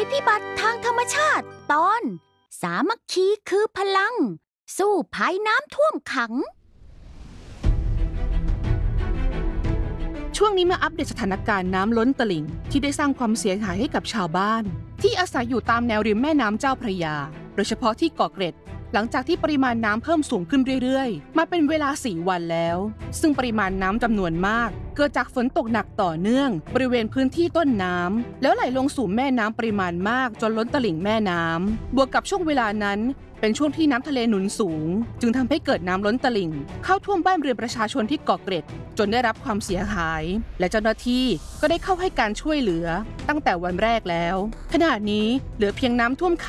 พิบัติทางธรรมชาติตอนสามัคคีคือพลังสู้ภัยน้ำท่วมขังช่วงนี้มาอัปเดตสถานการณ์น้ำล้นตลิ่งที่ได้สร้างความเสียหายให้กับชาวบ้านที่อาศัยอยู่ตามแนวริมแม่น้ำเจ้าพระยาโดยเฉพาะที่เกาะเกร็ดหลังจากที่ปริมาณน้ำเพิ่มสูงขึ้นเรื่อยๆมาเป็นเวลา4 วันแล้วซึ่งปริมาณน้ำจำนวนมากเกิดจากฝนตกหนักต่อเนื่องบริเวณพื้นที่ต้นน้ำแล้วไหลลงสู่แม่น้ำปริมาณมากจนล้นตลิ่งแม่น้ำบวกกับช่วงเวลานั้นเป็นช่วงที่น้ำทะเลหนุนสูงจึงทำให้เกิดน้ำล้นตลิ่งเข้าท่วมบ้านเรือนประชาชนที่เกาะเกร็ดจนได้รับความเสียหายและเจ้าหน้าที่ก็ได้เข้าให้การช่วยเหลือตั้งแต่วันแรกแล้วขณะนี้เหลือเพียงน้ำท่วมขัง